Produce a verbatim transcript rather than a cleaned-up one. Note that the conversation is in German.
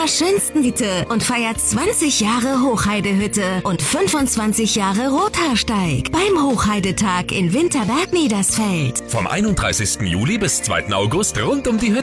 Europas schönsten Hütte und feiert zwanzig Jahre Hochheidehütte und fünfundzwanzig Jahre Rothaarsteig beim Hochheidetag in Winterberg-Niedersfeld. Vom einunddreißigsten Juli bis zweiten August rund um die Hütte.